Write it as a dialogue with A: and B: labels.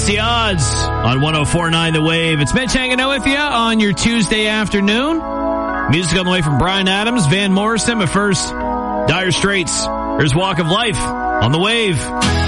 A: Against the Odds on 104.9 The Wave. It's Mitch hanging out with you on your Tuesday afternoon. Music on the way from Bryan Adams, Van Morrison, but first, Dire Straits. There's Walk of Life on The Wave.